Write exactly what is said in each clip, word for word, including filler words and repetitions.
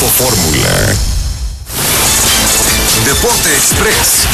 Grupo Fórmula. Deporte Express.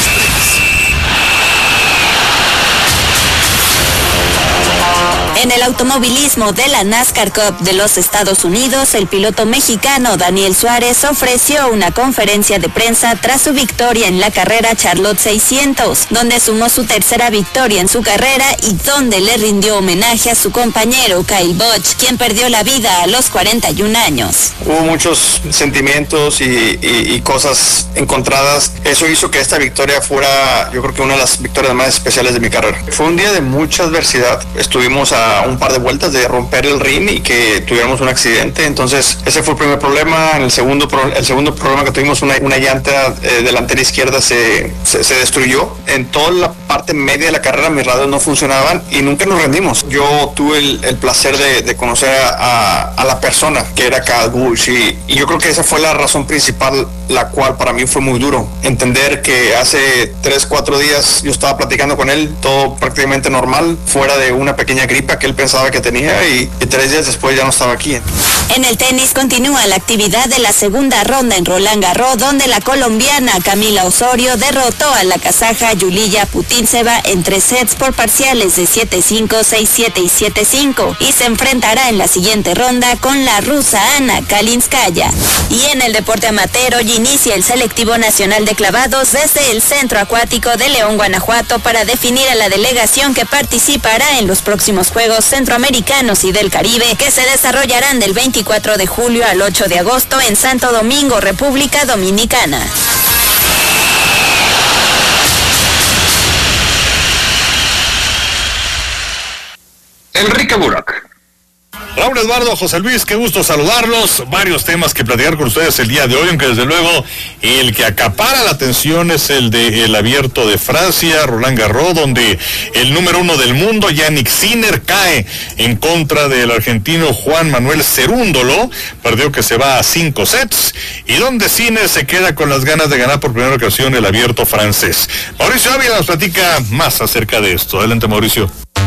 En el automovilismo de la NASCAR Cup de los Estados Unidos, el piloto mexicano Daniel Suárez ofreció una conferencia de prensa tras su victoria en la carrera Charlotte seiscientos, donde sumó su tercera victoria en su carrera y donde le rindió homenaje a su compañero Kyle Busch, quien perdió la vida a los cuarenta y un años. Hubo muchos sentimientos y, y, y cosas encontradas. Eso hizo que esta victoria fuera, yo creo que una de las victorias más especiales de mi carrera. Fue un día de mucha adversidad. Estuvimos a un par de vueltas de romper el ring y que tuviéramos un accidente, entonces ese fue el primer problema. En el segundo pro, el segundo problema que tuvimos, una, una llanta eh, delantera izquierda se, se, se destruyó. En toda la parte media de la carrera mis radios no funcionaban y nunca nos rendimos. Yo tuve el, el placer de, de conocer a, a, a la persona que era Kyle Busch y, y yo creo que esa fue la razón principal, la cual para mí fue muy duro. Entender que hace tres, cuatro días yo estaba platicando con él, todo prácticamente normal, fuera de una pequeña gripa que él pensaba que tenía y, y tres días después ya no estaba aquí. En el tenis continúa la actividad de la segunda ronda en Roland Garros, donde la colombiana Camila Osorio derrotó a la kazaja Yuliya Putintseva en tres sets por parciales de siete cinco, seis siete y siete cinco, y se enfrentará en la siguiente ronda con la rusa Ana Kalinskaya. Y en el deporte amateur hoy inicia el selectivo nacional de clavados desde el Centro Acuático de León, Guanajuato, para definir a la delegación que participará en los próximos Juegos Centroamericanos y del Caribe, que se desarrollarán del veinticuatro de julio al ocho de agosto en Santo Domingo, República Dominicana. Enrique Burak. Raúl Eduardo, José Luis, qué gusto saludarlos. Varios temas que platicar con ustedes el día de hoy, aunque desde luego el que acapara la atención es el de el Abierto de Francia, Roland Garros, donde el número uno del mundo, Jannik Sinner, cae en contra del argentino Juan Manuel Cerúndolo, partido que se va a cinco sets, y donde Sinner se queda con las ganas de ganar por primera ocasión el Abierto francés. Mauricio Ávila nos platica más acerca de esto. Adelante, Mauricio.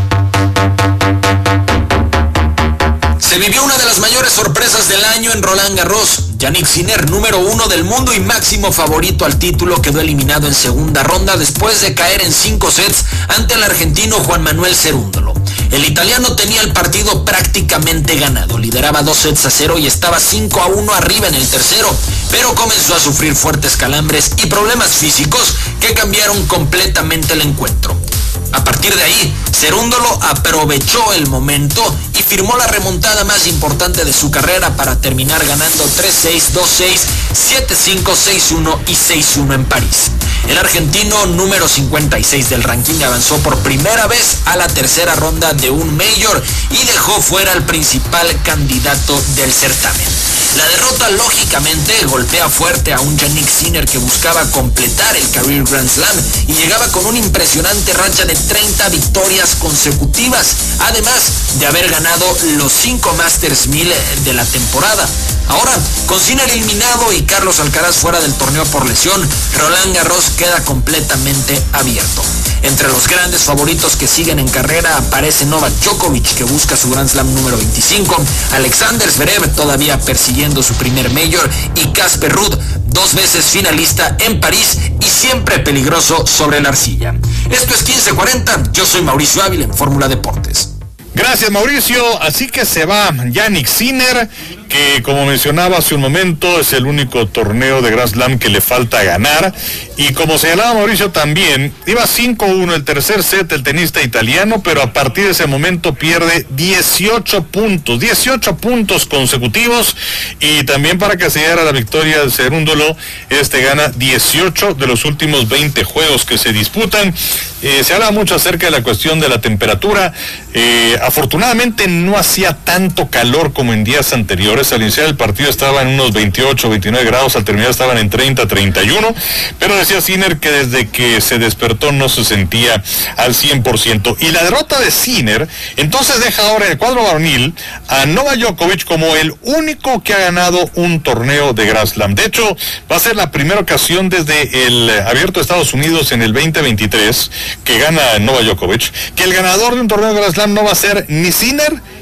Se vivió una de las mayores sorpresas del año en Roland Garros. Jannik Sinner, número uno del mundo y máximo favorito al título, quedó eliminado en segunda ronda después de caer en cinco sets ante el argentino Juan Manuel Cerúndolo. El italiano tenía el partido prácticamente ganado, lideraba dos sets a cero y estaba cinco a uno arriba en el tercero, pero comenzó a sufrir fuertes calambres y problemas físicos que cambiaron completamente el encuentro. A partir de ahí, Cerúndolo aprovechó el momento y firmó la remontada más importante de su carrera para terminar ganando tres seis, dos seis, siete cinco, seis uno y seis uno en París. El argentino número cincuenta y seis del ranking avanzó por primera vez a la tercera ronda de un Major y dejó fuera al principal candidato del certamen. La derrota lógicamente golpea fuerte a un Jannik Sinner que buscaba completar el Career Grand Slam y llegaba con una impresionante racha de treinta victorias consecutivas, además de haber ganado los cinco Masters mil de la temporada. Ahora, con Sinner eliminado y Carlos Alcaraz fuera del torneo por lesión, Roland Garros queda completamente abierto. Entre los grandes favoritos que siguen en carrera aparece Novak Djokovic, que busca su Grand Slam número veinticinco, Alexander Zverev todavía persiguiendo su primer Major y Casper Ruud, dos veces finalista en París y siempre peligroso sobre la arcilla. Esto es quince cuarenta, yo soy Mauricio Ávila en Fórmula Deportes. Gracias, Mauricio. Así que se va Jannik Sinner, que como mencionaba hace un momento es el único torneo de Grand Slam que le falta ganar, y como señalaba Mauricio también, iba cinco uno el tercer set el tenista italiano, pero a partir de ese momento pierde dieciocho puntos, dieciocho puntos consecutivos, y también para que se diera la victoria del Cerúndolo, este gana dieciocho de los últimos veinte juegos que se disputan. Eh, se habla mucho acerca de la cuestión de la temperatura. eh, afortunadamente no hacía tanto calor como en días anteriores. Al iniciar el partido estaban en unos veintiocho, veintinueve grados, al terminar estaban en treinta, treinta y uno, pero decía Sinner que desde que se despertó no se sentía al cien por ciento. Y la derrota de Sinner entonces deja ahora en el cuadro varonil a Novak Djokovic como el único que ha ganado un torneo de Grand Slam. De hecho, va a ser la primera ocasión desde el Abierto de Estados Unidos en el veinte veintitrés que gana Novak Djokovic, que el ganador de un torneo de Grand Slam no va a ser ni Sinner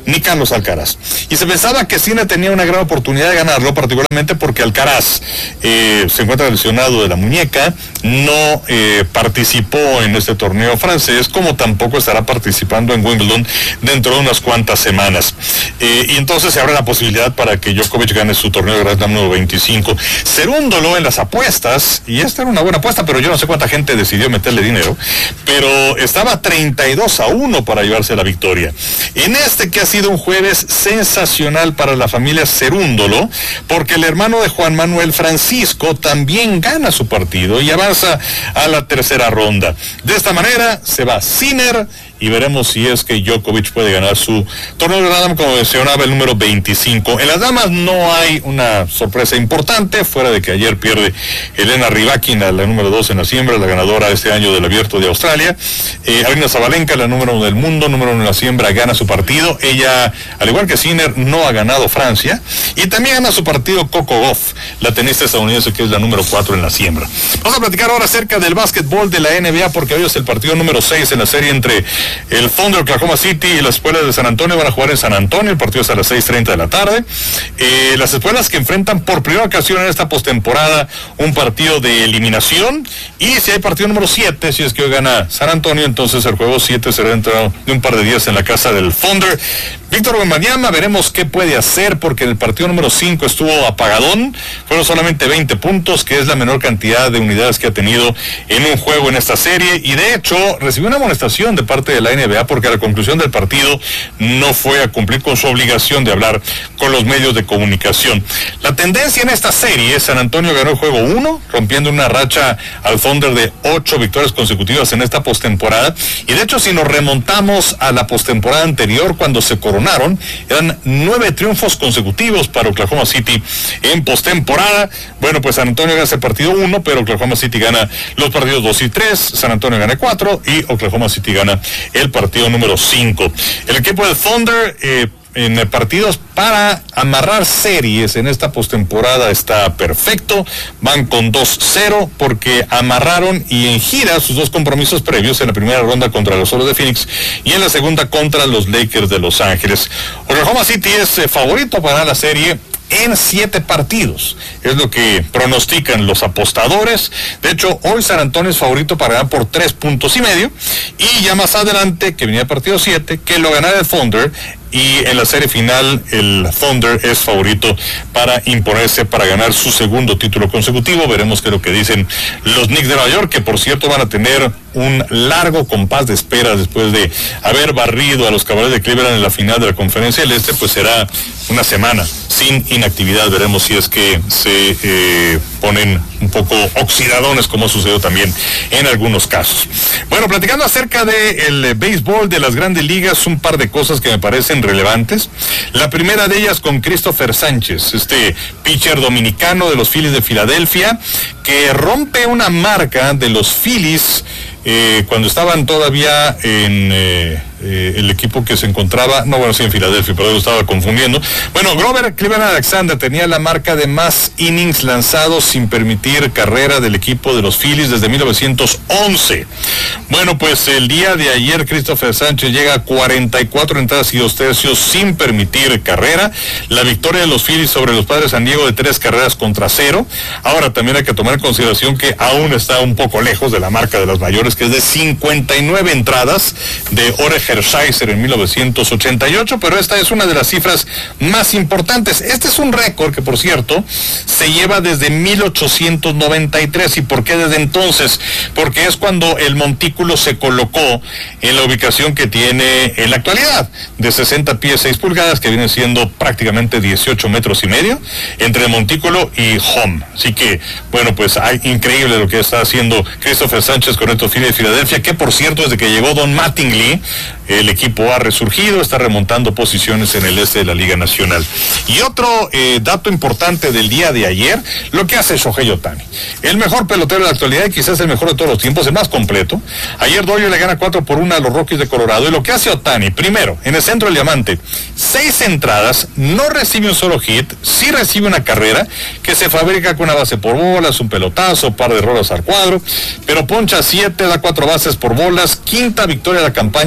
ni Carlos Alcaraz. Y se pensaba que Sinner tenía una gran oportunidad de ganarlo, particularmente porque Alcaraz eh, se encuentra lesionado de la muñeca, no eh, participó en este torneo francés, como tampoco estará participando en Wimbledon dentro de unas cuantas semanas. Eh, y entonces se abre la posibilidad para que Djokovic gane su torneo de Grand Slam número veinticinco. Cerúndolo en las apuestas, y esta era una buena apuesta, pero yo no sé cuánta gente decidió meterle dinero, pero estaba treinta y dos a uno para llevarse la victoria. En este que ha sido un jueves sensacional para la familia Cerúndolo, porque el hermano de Juan Manuel, Francisco, también gana su partido y avanza a la tercera ronda. De esta manera se va Sinner y veremos si es que Djokovic puede ganar su torneo de Grand Slam, como mencionaba, el número veinticinco. En las damas no hay una sorpresa importante, fuera de que ayer pierde Elena Rybakina, la número dos en la siembra, la ganadora este año del Abierto de Australia. Eh, Aryna Sabalenka, la número uno del mundo, número uno en la siembra, gana su partido. Ella, al igual que Sinner, no ha ganado Francia. Y también gana su partido Coco Gauff, la tenista estadounidense, que es la número cuatro en la siembra. Vamos a platicar ahora acerca del básquetbol de la N B A, porque hoy es el partido número seis en la serie entre el Thunder, Oklahoma City y las escuelas de San Antonio. Van a jugar en San Antonio, el partido es a las seis treinta de la tarde. Eh, las escuelas que enfrentan por primera ocasión en esta postemporada un partido de eliminación, y si hay partido número siete, si es que hoy gana San Antonio, entonces el juego siete será dentro de un par de días en la casa del Thunder. Víctor Wembanyama, veremos qué puede hacer, porque en el partido número cinco estuvo apagadón, fueron solamente veinte puntos, que es la menor cantidad de unidades que ha tenido en un juego en esta serie, y de hecho recibió una amonestación de parte de la N B A porque a la conclusión del partido no fue a cumplir con su obligación de hablar con los medios de comunicación. La tendencia en esta serie, San Antonio ganó el juego uno, rompiendo una racha al Thunder de ocho victorias consecutivas en esta postemporada, y de hecho si nos remontamos a la postemporada anterior, cuando se coronaron, eran nueve triunfos consecutivos para Oklahoma City en postemporada. Bueno, pues San Antonio gana el partido uno, pero Oklahoma City gana los partidos dos y tres, San Antonio gana cuatro y Oklahoma City gana el partido número cinco. El equipo del Thunder eh, en partidos para amarrar series en esta postemporada está perfecto, van con dos cero porque amarraron y en gira sus dos compromisos previos, en la primera ronda contra los Oros de Phoenix y en la segunda contra los Lakers de Los Ángeles. Oklahoma City es eh, favorito para la serie en siete partidos, es lo que pronostican los apostadores. De hecho, hoy San Antonio es favorito para ganar por tres puntos y medio, y ya más adelante, que venía el partido siete, que lo ganara el Thunder, y en la serie final el Thunder es favorito para imponerse, para ganar su segundo título consecutivo. Veremos qué es lo que dicen los Knicks de Nueva York, que por cierto van a tener un largo compás de espera después de haber barrido a los Cavaliers de Cleveland en la final de la Conferencia del Este. Pues será una semana sin inactividad. Veremos si es que se eh, ponen un poco oxidadones, como sucedió también en algunos casos. Bueno, platicando acerca del eh, béisbol de las grandes ligas, un par de cosas que me parecen relevantes. La primera de ellas con Christopher Sánchez, este pitcher dominicano de los Phillies de Filadelfia, que rompe una marca de los Phillies eh, cuando estaban todavía en eh, eh, el equipo que se encontraba, no, bueno, sí, en Filadelfia, pero lo estaba confundiendo. Bueno, Grover Cleveland Alexander tenía la marca de más innings lanzados sin permitir carrera del equipo de los Phillies desde mil novecientos once. Bueno, pues el día de ayer Christopher Sánchez llega a cuarenta y cuatro entradas y dos tercios sin permitir carrera. La victoria de los Phillies sobre los Padres de San Diego de tres carreras contra cero. Ahora también hay que tomar en consideración que aún está un poco lejos de la marca de las mayores, que es de cincuenta y nueve entradas de Ore Hershiser en mil novecientos ochenta y ocho, pero esta es una de las cifras más importantes. Este es un récord que, por cierto, se lleva desde mil ochocientos noventa y tres. ¿Y por qué desde entonces? Porque es cuando el montículo se colocó en la ubicación que tiene en la actualidad, de sesenta pies seis pulgadas, que viene siendo prácticamente dieciocho metros y medio, entre el montículo y home. Así que, bueno, pues hay increíble lo que está haciendo Christopher Sánchez con estos Phillies de Filadelfia, que por cierto, desde que llegó Don Mattingly, el equipo ha resurgido, está remontando posiciones en el este de la Liga Nacional. Y otro eh, dato importante del día de ayer, lo que hace Shohei Ohtani, el mejor pelotero de la actualidad y quizás el mejor de todos los tiempos, el más completo. Ayer Dodgers le gana cuatro por uno a los Rockies de Colorado, y lo que hace Ohtani, primero, en el centro del diamante, seis entradas, no recibe un solo hit, sí recibe una carrera, que se fabrica con una base por bolas, un pelotazo, par de rolas al cuadro, pero poncha siete, da cuatro bases por bolas, quinta victoria de la campaña para Ohtani.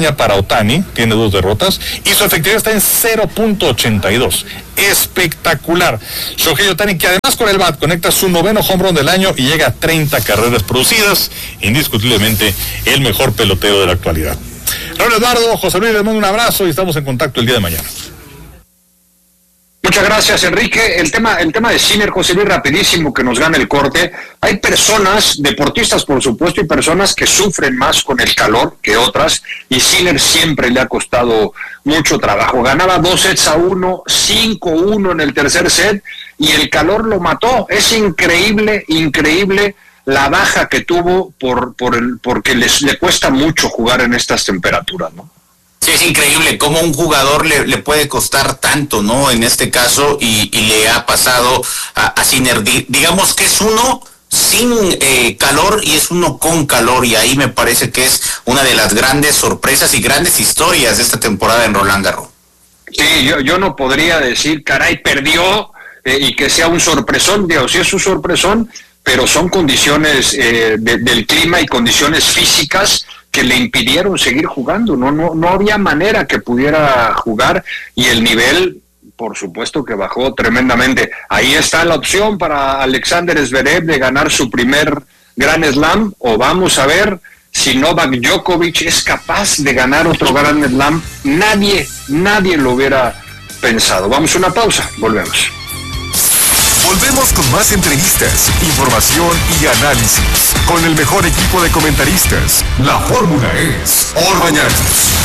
Ohtani, tiene dos derrotas, y su efectividad está en cero punto ochenta y dos. Espectacular. Shohei Ohtani, que además con el bat conecta su noveno home run del año y llega a treinta carreras producidas, indiscutiblemente el mejor pelotero de la actualidad. Raúl Eduardo, José Luis, les mando un abrazo y estamos en contacto el día de mañana. Muchas gracias, Enrique. El tema, el tema de Sinner, José Luis, rapidísimo, que nos gana el corte. Hay personas, deportistas por supuesto, y personas que sufren más con el calor que otras, y Sinner siempre le ha costado mucho trabajo. Ganaba dos sets a uno, cinco uno en el tercer set, y el calor lo mató. Es increíble, increíble la baja que tuvo por, por el, porque les, le cuesta mucho jugar en estas temperaturas, ¿no? Sí, es increíble cómo un jugador le, le puede costar tanto, ¿no? En este caso, y, y le ha pasado a, a Sinner. Di, digamos que es uno sin eh, calor y es uno con calor, y ahí me parece que es una de las grandes sorpresas y grandes historias de esta temporada en Roland Garros. Sí, yo, yo no podría decir, caray, perdió eh, y que sea un sorpresón. Digo, sí es un sorpresón, pero son condiciones eh, de, del clima y condiciones físicas que le impidieron seguir jugando. No, no, no había manera que pudiera jugar, y el nivel, por supuesto, que bajó tremendamente. Ahí está la opción para Alexander Zverev de ganar su primer Grand Slam, o vamos a ver si Novak Djokovic es capaz de ganar otro Grand Slam. Nadie, nadie lo hubiera pensado. Vamos a una pausa, volvemos. Volvemos con más entrevistas, información y análisis con el mejor equipo de comentaristas. La fórmula es Or Mañanas.